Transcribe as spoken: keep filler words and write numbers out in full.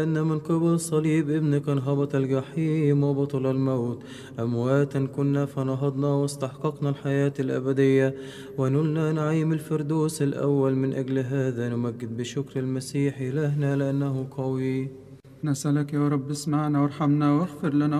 أن من قبل صليب ابنك انهبط الجحيم وبطل الموت، أمواتا كنا فنهضنا واستحققنا الحياة الأبدية ونلنا نعيم الفردوس الأول. من أجل هذا نمجد بشكر المسيح إلهنا لأنه قوي. نسألك يا رب اسمعنا وارحمنا واغفر لنا